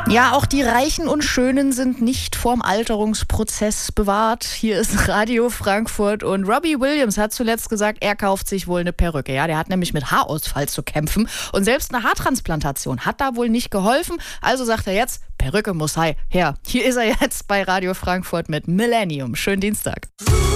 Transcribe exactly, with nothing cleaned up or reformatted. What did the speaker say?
Ja, auch die Reichen und Schönen sind nicht vorm Alterungsprozess bewahrt. Hier ist Radio Frankfurt und Robbie Williams hat zuletzt gesagt, er kauft sich wohl eine Perücke. Ja, der hat nämlich mit Haarausfall zu kämpfen und selbst eine Haartransplantation hat da wohl nicht geholfen. Also sagt er jetzt, Perücke muss her. Hier ist er jetzt bei Radio Frankfurt mit Millennium. Schönen Dienstag.